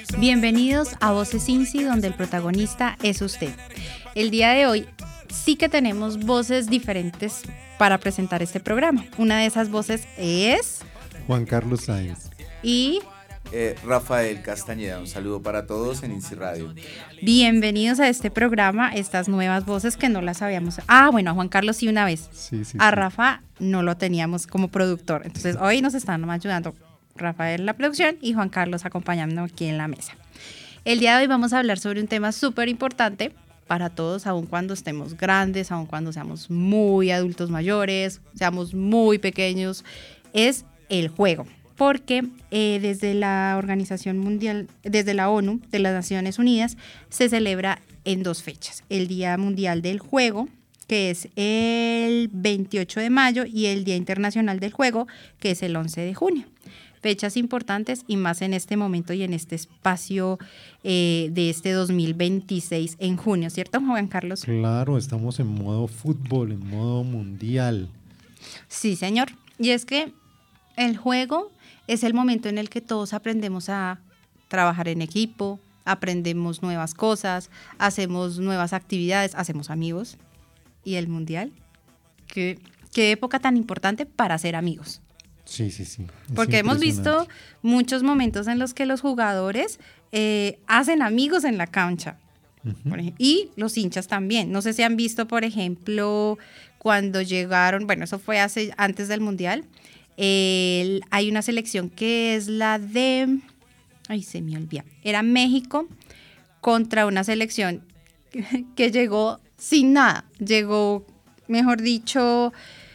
Bienvenidos a Voces INSI, donde el protagonista es usted. El día de hoy sí que tenemos voces diferentes para presentar este programa. Una de esas voces es Juan Carlos Sáenz y Rafael Castañeda. Un saludo para todos en INSI Radio. Bienvenidos a este programa, estas nuevas voces que no las sabíamos. Bueno, a Juan Carlos sí una vez. Sí. A Rafa no lo teníamos como productor. Entonces hoy nos están ayudando Rafael en la producción y Juan Carlos acompañándonos aquí en la mesa. El día de hoy vamos a hablar sobre un tema súper importante para todos, aun cuando estemos grandes, aun cuando seamos muy adultos mayores, seamos muy pequeños, es el juego. Porque desde la Organización Mundial, desde la ONU, de las Naciones Unidas, se celebra en dos fechas. El Día Mundial del Juego, que es el 28 de mayo, y el Día Internacional del Juego, que es el 11 de junio. Fechas importantes y más en este momento y en este espacio de este 2026 en junio, ¿cierto, Juan Carlos? Claro, estamos en modo fútbol, en modo mundial. Sí, señor. Y es que el juego es el momento en el que todos aprendemos a trabajar en equipo, aprendemos nuevas cosas, hacemos nuevas actividades, hacemos amigos. ¿Y el mundial? ¿Qué época tan importante para ser amigos? Sí. Porque hemos visto muchos momentos en los que los jugadores hacen amigos en la cancha. Uh-huh. Y los hinchas también. No sé si han visto, por ejemplo, cuando llegaron, bueno, eso fue antes del mundial. Hay una selección que es la de, se me olvida, era México contra una selección que llegó sin nada, llegó, mejor dicho,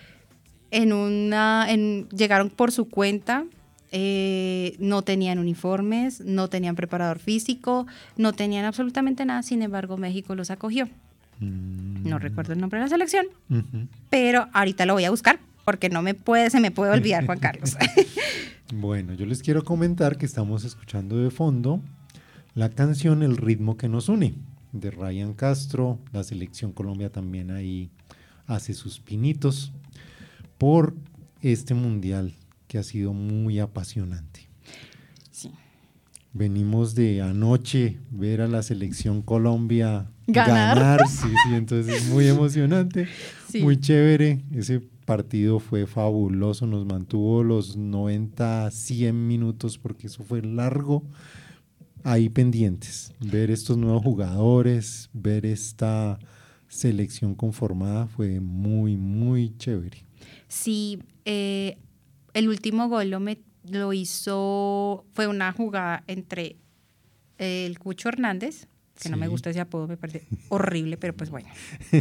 llegaron por su cuenta, no tenían uniformes, no tenían preparador físico, no tenían absolutamente nada, sin embargo México los acogió. No recuerdo el nombre de la selección, pero ahorita lo voy a buscar. Porque se me puede olvidar, Juan Carlos. Bueno, yo les quiero comentar que estamos escuchando de fondo la canción El ritmo que nos une, de Ryan Castro. La Selección Colombia también ahí hace sus pinitos por este mundial que ha sido muy apasionante. Sí. Venimos de anoche ver a la Selección Colombia ganar. Sí, entonces es muy emocionante, muy chévere. Ese partido fue fabuloso, nos mantuvo los 90, 100 minutos porque eso fue largo, ahí pendientes. Ver estos nuevos jugadores, ver esta selección conformada fue muy, muy chévere. Sí, el último gol lo hizo, fue una jugada entre el Cucho Hernández, que no me gusta ese apodo, me parece horrible, pero pues bueno.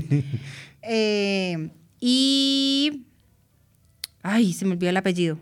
Y se me olvidó el apellido.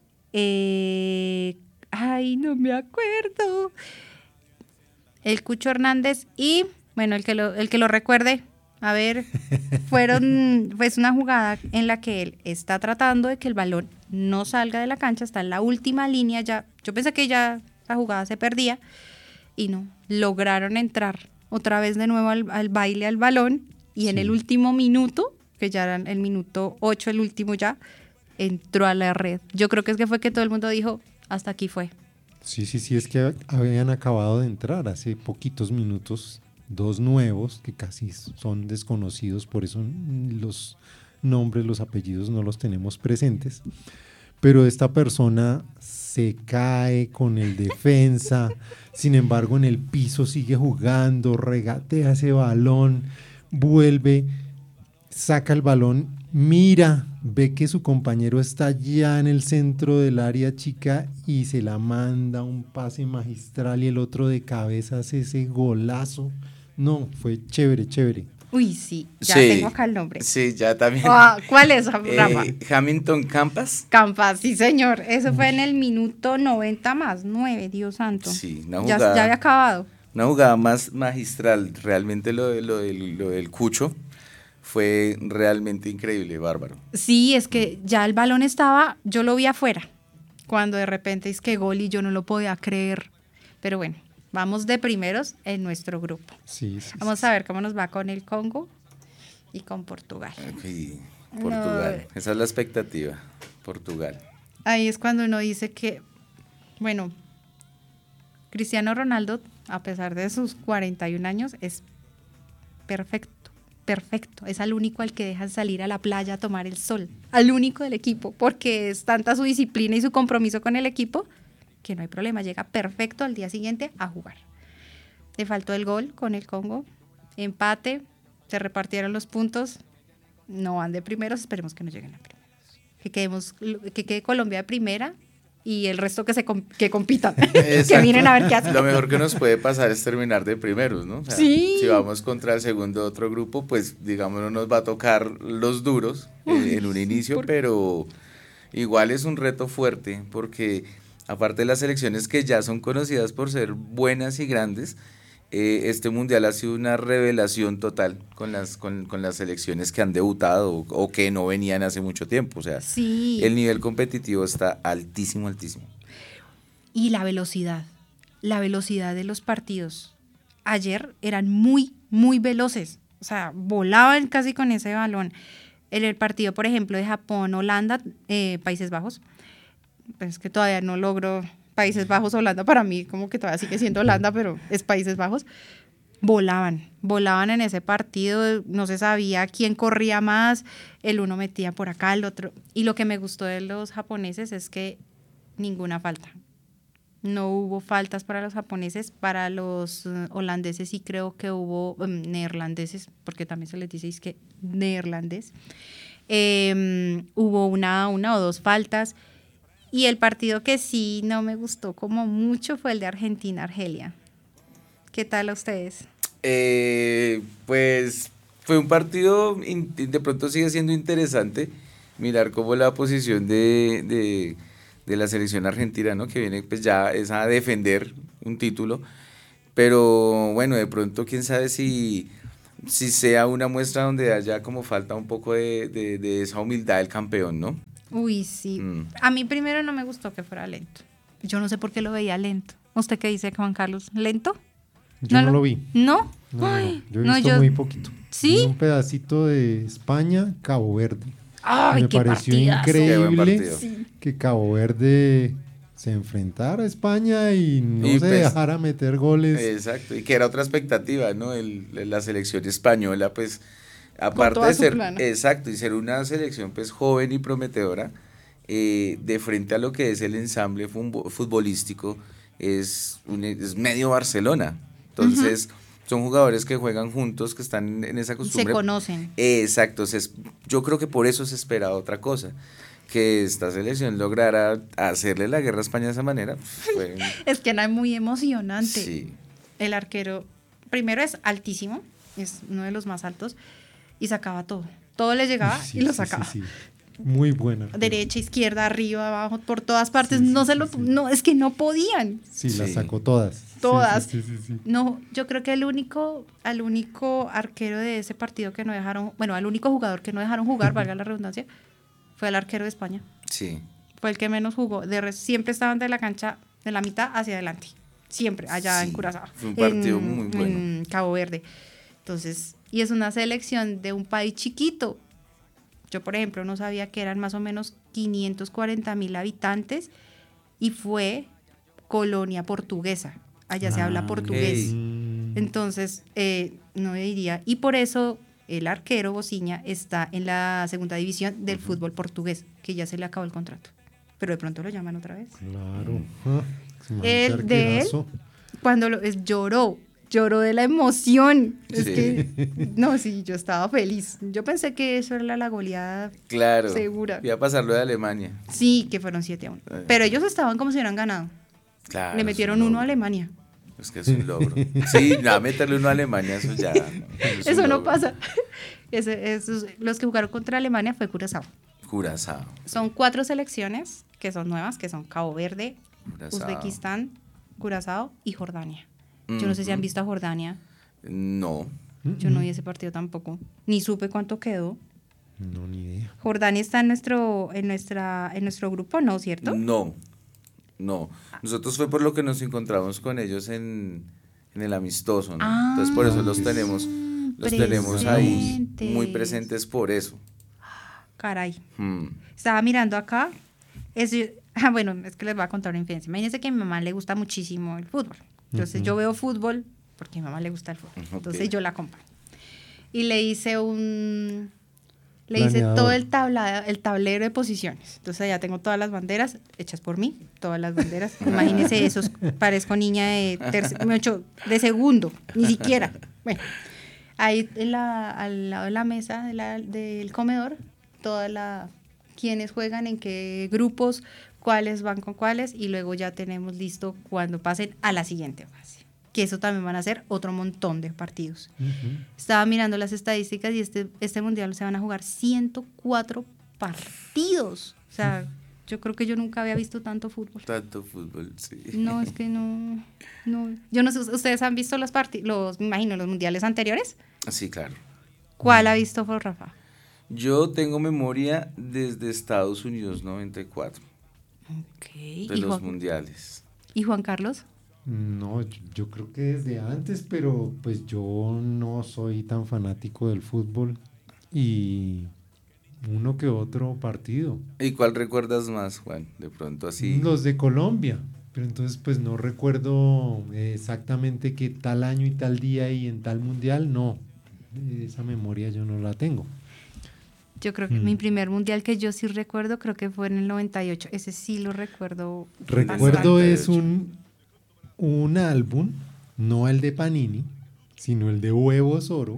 No me acuerdo. El Cucho Hernández y, bueno, el que lo recuerde, a ver, pues una jugada en la que él está tratando de que el balón no salga de la cancha, está en la última línea ya. Yo pensé que ya la jugada se perdía y no, lograron entrar otra vez de nuevo al baile al balón y en el último minuto, que ya era el minuto 8, el último ya, entró a la red. Yo creo que fue que todo el mundo dijo, hasta aquí fue. Sí, es que habían acabado de entrar hace poquitos minutos, dos nuevos que casi son desconocidos, por eso los nombres, los apellidos no los tenemos presentes, pero esta persona se cae con el defensa, sin embargo en el piso sigue jugando, regatea ese balón, vuelve, saca el balón, mira, ve que su compañero está ya en el centro del área chica y se la manda un pase magistral y el otro de cabeza hace ese golazo. No, fue chévere. Uy, sí, tengo acá el nombre. Sí, ya también. ¿Cuál es, Rafa? Hamilton Campas. Campas, sí, señor. Eso fue en el minuto 90 más 9, Dios santo. Sí, una jugada. Ya había acabado. Una jugada más magistral. Realmente lo del Cucho fue realmente increíble, bárbaro. Sí, es que ya el balón estaba, yo lo vi afuera, cuando de repente es que gol y yo no lo podía creer. Pero bueno, vamos de primeros en nuestro grupo. Sí, vamos a ver cómo nos va con el Congo y con Portugal. Okay. Portugal, esa es la expectativa, Portugal. Ahí es cuando uno dice que, bueno, Cristiano Ronaldo, a pesar de sus 41 años, es perfecto, perfecto. Es al único al que dejan salir a la playa a tomar el sol, al único del equipo, porque es tanta su disciplina y su compromiso con el equipo que no hay problema, llega perfecto al día siguiente a jugar. Le faltó el gol con el Congo, empate, se repartieron los puntos, no van de primeros, esperemos que no lleguen a primeros. Que quede Colombia de primera y el resto que compitan, que miren a ver qué hacen. Lo mejor que nos puede pasar es terminar de primeros, ¿no? O sea, sí. Si vamos contra el segundo de otro grupo, pues digamos no nos va a tocar los duros en un inicio, pero igual es un reto fuerte porque aparte de las selecciones que ya son conocidas por ser buenas y grandes, este mundial ha sido una revelación total con las selecciones que han debutado o que no venían hace mucho tiempo. O sea, sí. El nivel competitivo está altísimo, altísimo. Y la velocidad de los partidos. Ayer eran muy, muy veloces. O sea, volaban casi con ese balón. En el partido, por ejemplo, de Japón-Holanda, Países Bajos, pues es que todavía no logro Países Bajos, Holanda, para mí como que todavía sigue siendo Holanda, pero es Países Bajos. Volaban en ese partido, no se sabía quién corría más, el uno metía por acá, el otro. Y lo que me gustó de los japoneses es que ninguna falta. No hubo faltas para los japoneses, para los holandeses sí creo que hubo, neerlandeses, porque también se les dice es que neerlandés. Hubo una o dos faltas. Y el partido que sí no me gustó como mucho fue el de Argentina-Argelia. ¿Qué tal a ustedes? Pues fue un partido, de pronto sigue siendo interesante mirar cómo la posición de la selección argentina, ¿no? Que viene pues ya es a defender un título, pero bueno, de pronto quién sabe si sea una muestra donde haya como falta un poco de esa humildad del campeón, ¿no? Uy, sí. A mí primero no me gustó que fuera lento. Yo no sé por qué lo veía lento. ¿Usted qué dice, Juan Carlos? ¿Lento? Yo no lo vi. ¿No? Ay, yo he visto muy poquito. ¿Sí? Vi un pedacito de España, Cabo Verde. ¡Ay, me qué pareció partidazo! increíble Sí. que Cabo Verde se enfrentara a España y no Y se dejara meter goles. Exacto, y que era otra expectativa, ¿no? La selección española, pues, aparte de ser, exacto, y ser una selección pues joven y prometedora, de frente a lo que es el ensamble futbolístico, es medio Barcelona. Entonces, son jugadores que juegan juntos, que están en esa costumbre. Se conocen. Exacto, yo creo que por eso se esperaba otra cosa. Que esta selección lograra hacerle la guerra a España de esa manera. Es que era muy emocionante. Sí. El arquero, primero es altísimo, es uno de los más altos, y sacaba todo. Todo le llegaba y lo sacaba. Sí. Muy buena. Derecha, izquierda, arriba, abajo, por todas partes. No, es que no podían. Sí, las sacó todas. Todas. Sí. No, yo creo que al único arquero de ese partido que no dejaron, bueno, al único jugador que no dejaron jugar, valga la redundancia, fue el arquero de España. Sí. Fue el que menos jugó. Siempre estaban de la cancha, de la mitad hacia adelante. Siempre, allá en Curazao. Fue un partido muy bueno. En Cabo Verde. Entonces, y es una selección de un país chiquito. Yo, por ejemplo, no sabía que eran más o menos 540,000 habitantes y fue colonia portuguesa. Allá se habla portugués. Entonces, no diría. Y por eso el arquero Bociña está en la segunda división del fútbol portugués, que ya se le acabó el contrato. Pero de pronto lo llaman otra vez. Claro. Él, cuando lloró de la emoción. Sí. Es que, no, sí, yo estaba feliz. Yo pensé que eso era la goleada segura. Iba a pasarlo de Alemania. Sí, que fueron 7-1. Pero ellos estaban como si hubieran ganado. Claro. Le metieron 1 a Alemania. Es que es un logro. Sí, nada, meterle 1 a Alemania, eso ya. Eso no pasa. Los que jugaron contra Alemania fue Curazao. Son 4 selecciones que son nuevas, que son Cabo Verde, Uzbekistán, Curazao y Jordania. Yo no sé si han visto a Jordania. No. Yo no vi ese partido tampoco. Ni supe cuánto quedó. No, ni idea. Jordania está en nuestro grupo, ¿no? ¿Cierto? No. Nosotros fue por lo que nos encontramos con ellos en el amistoso, ¿no? Entonces por eso los tenemos ahí muy presentes por eso. Caray. Estaba mirando acá. Bueno, es que les voy a contar una infidencia. Imagínense que a mi mamá le gusta muchísimo el fútbol. Entonces yo veo fútbol, porque a mi mamá le gusta el fútbol, entonces yo la acompaño. Y le hice todo el tablero de posiciones. Entonces ya tengo todas las banderas hechas por mí, todas las banderas. Imagínense eso, parezco niña de segundo, ni siquiera. Bueno, ahí al lado de la mesa del comedor, quiénes juegan, en qué grupos, cuáles van con cuáles, y luego ya tenemos listo cuando pasen a la siguiente fase. Que eso también van a ser otro montón de partidos. Estaba mirando las estadísticas y este mundial se van a jugar 104 partidos. O sea, yo creo que yo nunca había visto tanto fútbol. Tanto fútbol, sí. No, es que no. Yo no sé, ¿ustedes han visto me imagino, los mundiales anteriores? Sí, claro. ¿Cuál ha visto por Rafa? Yo tengo memoria desde Estados Unidos 94. Okay. De los mundiales. ¿Y Juan Carlos? No, yo creo que desde antes, pero pues yo no soy tan fanático del fútbol y uno que otro partido. ¿Y cuál recuerdas más, Juan? De pronto así. Los de Colombia, pero entonces pues no recuerdo exactamente qué tal año y tal día y en tal mundial, no. Esa memoria yo no la tengo. Yo creo que mi primer mundial que yo sí recuerdo, creo que fue en el 98. Ese sí lo recuerdo. Recuerdo es un álbum, no el de Panini, sino el de Huevos Oro.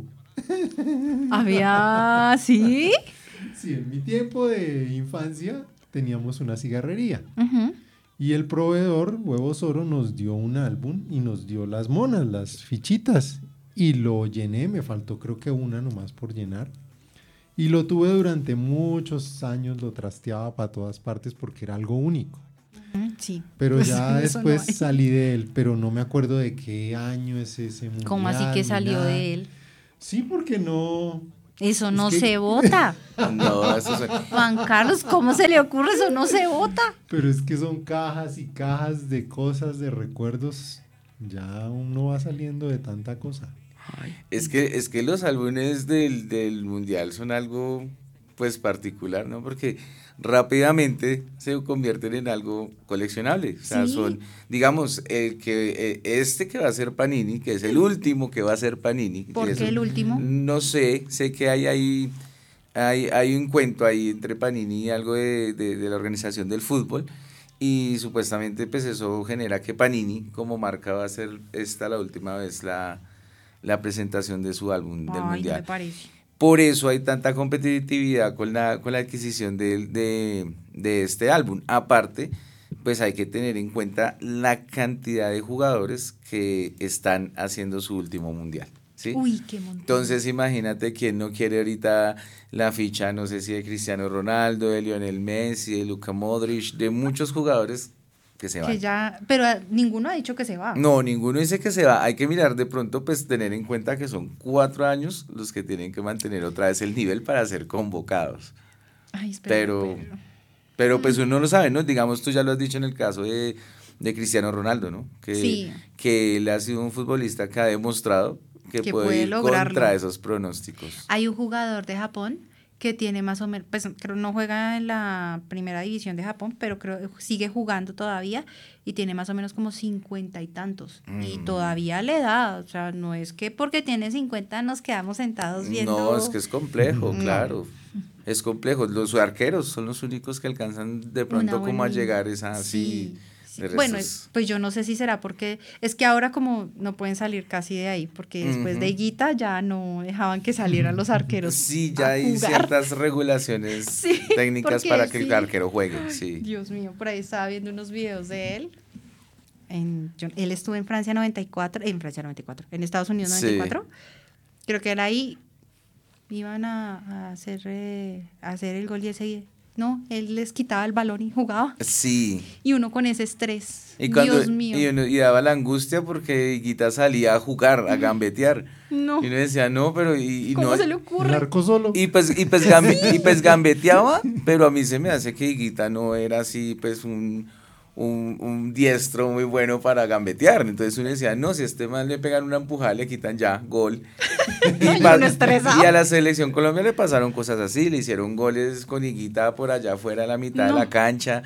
¿Sí? Sí, en mi tiempo de infancia teníamos una cigarrería. Y el proveedor, Huevos Oro, nos dio un álbum y nos dio las monas, las fichitas. Y lo llené, me faltó creo que una nomás por llenar. Y lo tuve durante muchos años, lo trasteaba para todas partes porque era algo único. Sí. Pero ya después salí de él, pero no me acuerdo de qué año es ese mundial. ¿Cómo así que salió de él? Sí, porque no... Eso no se vota. No, eso es... Juan Carlos, ¿cómo se le ocurre? Eso no se vota. Pero es que son cajas y cajas de cosas, de recuerdos. Ya uno va saliendo de tanta cosa. Es que los álbumes del mundial son algo pues particular, ¿no? Porque rápidamente se convierten en algo coleccionable. O sea, son, digamos, que va a ser Panini, que es el último que va a ser Panini. ¿Por qué el último? No sé que hay un cuento ahí entre Panini y algo de la organización del fútbol, y supuestamente pues eso genera que Panini como marca va a ser la última vez la presentación de su álbum del mundial. Me parece. Por eso hay tanta competitividad con la adquisición de este álbum. Aparte, pues hay que tener en cuenta la cantidad de jugadores que están haciendo su último mundial, ¿sí? Uy, qué montón. Entonces imagínate quién no quiere ahorita la ficha, no sé si de Cristiano Ronaldo, de Lionel Messi, de Luka Modric, de muchos jugadores que se van. Pero ninguno ha dicho que se va. No, ninguno dice que se va. Hay que mirar de pronto, pues tener en cuenta que son 4 años los que tienen que mantener otra vez el nivel para ser convocados. Ay, pero pues uno lo sabe, ¿no? Digamos, tú ya lo has dicho en el caso de Cristiano Ronaldo, ¿no? Que él ha sido un futbolista que ha demostrado que puede ir contra esos pronósticos. Hay un jugador de Japón que tiene más o menos, pues creo no juega en la primera división de Japón, pero creo sigue jugando todavía y tiene más o menos como 50 y tantos. Y todavía le da, o sea, no es que porque tiene 50 nos quedamos sentados viendo. No, es que es complejo, claro. Es complejo. Los arqueros son los únicos que alcanzan de pronto como a llegar así. Bueno, pues yo no sé si será porque es que ahora como no pueden salir casi de ahí, porque después de Higuita ya no dejaban que salieran los arqueros. Sí, ya hay ciertas regulaciones técnicas para que el arquero juegue. Sí. Dios mío, por ahí estaba viendo unos videos de él. Él estuvo en Francia 94, en Estados Unidos 94. Creo que era ahí, iban a hacer el gol y ese... No, él les quitaba el balón y jugaba. Sí. Y uno con ese estrés. Dios mío. Y daba la angustia porque Higuita salía a jugar, a gambetear. No. Y uno decía, no, pero... ¿Cómo no, se le ocurre? El arco solo. Y pues gambeteaba, pero a mí se me hace que Higuita no era así, pues un diestro muy bueno para gambetear. Entonces uno decía, no, si a este man le pegan una empujada, le quitan ya, gol. Y a la selección Colombia le pasaron cosas así, le hicieron goles con Higuita por allá afuera a la mitad de la cancha.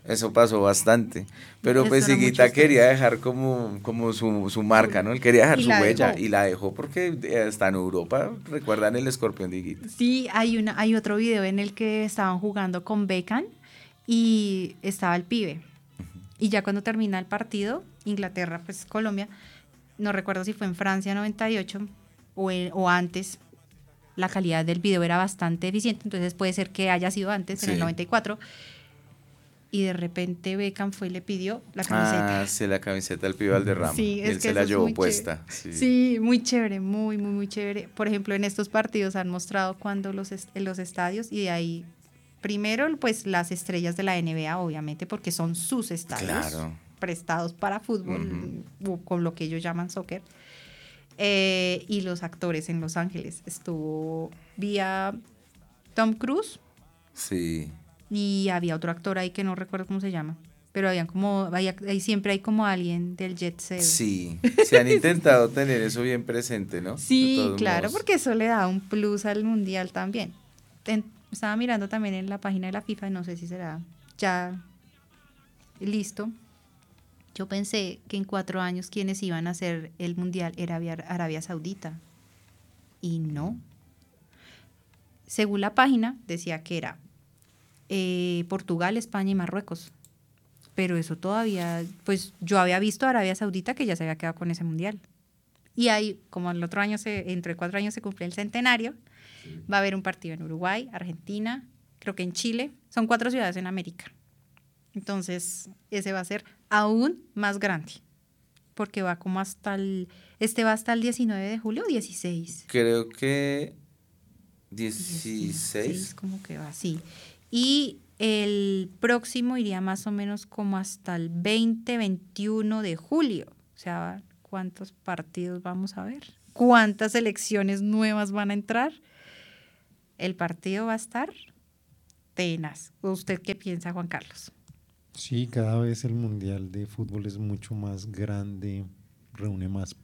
Eso pasó bastante. Pero pues Eso era muy Higuita quería chistoso. dejar como su marca, ¿no? Él quería dejar Y su la huella dejó. y la dejó porque hasta en Europa recuerdan el escorpión de Higuita. Sí, hay otro video en el que estaban jugando con Beckham y estaba el pibe. Y ya cuando termina el partido, Inglaterra, pues Colombia, no recuerdo si fue en Francia 98 o antes, la calidad del video era bastante deficiente, entonces puede ser que haya sido antes, en el Sí. 94, y de repente Beckham fue y le pidió la Ah, camiseta. sí, la camiseta del pibe Valderrama. Sí, Y es él que se eso la es llevó muy chévere. puesta. Sí. Sí, muy chévere, muy, muy, muy chévere. Por ejemplo, en estos partidos han mostrado cuando en los estadios y de ahí, primero, pues las estrellas de la NBA, obviamente, porque son sus estadios Claro. prestados para Ujú. fútbol, o con lo que ellos llaman soccer. Y los actores en Los Ángeles. Estuvo vía Tom Cruise Sí. y había otro actor ahí que no recuerdo cómo se llama. Pero habían como, ahí siempre hay como alguien del jet set. Sí. Se han intentado tener eso bien presente, ¿no? De Sí, todos claro, modos. porque eso le da un plus al mundial también. Estaba mirando también en la página de la FIFA, no sé si será ya listo. Yo pensé que en 4 años quienes iban a hacer el mundial era Arabia Saudita. Y no. Según la página, decía que era Portugal, España y Marruecos. Pero eso todavía, pues yo había visto a Arabia Saudita que ya se había quedado con ese mundial. Y ahí, como el otro año, entre 4 años se cumple el centenario, va a haber un partido en Uruguay, Argentina, creo que en Chile. Son 4 ciudades en América. Entonces, ese va a ser aún más grande, porque va como este va hasta el 19 de julio o 16. Creo que 16 16. como que va así. Y el próximo iría más o menos como hasta el 20-21 de julio. O sea, ¿cuántos partidos vamos a ver? ¿Cuántas elecciones nuevas van a entrar? El partido va a estar tenaz. ¿Usted qué piensa, Juan Carlos? Sí, cada vez el Mundial de Fútbol es mucho más grande, reúne más